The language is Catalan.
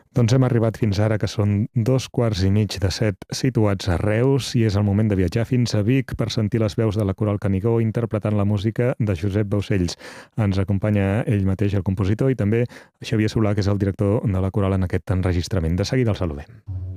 Doncs hem arribat fins ara, que són 2:15 situats a Reus, i és el moment de viatjar fins a Vic per sentir les veus de la Coral Canigó interpretant la música de Josep Baucells. Ens acompanya ell mateix, el compositor, i també Xavier Solà, que és el director de la Coral en aquest enregistrament. De seguida el saludem.